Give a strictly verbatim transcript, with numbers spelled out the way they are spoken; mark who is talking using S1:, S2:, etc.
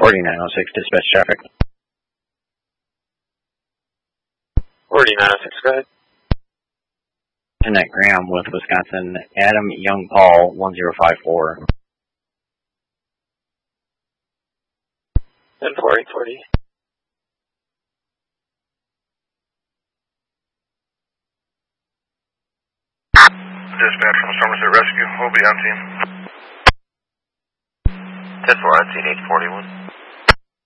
S1: forty-nine oh six, dispatch traffic.
S2: forty-nine oh six, go ahead.
S1: Jeanette Graham with Wisconsin, Adam Young Paul, one zero five four.
S2: ten four eight forty.
S3: Dispatch from Somerset Rescue, we'll be on scene.
S2: ten four on scene, eight forty-one.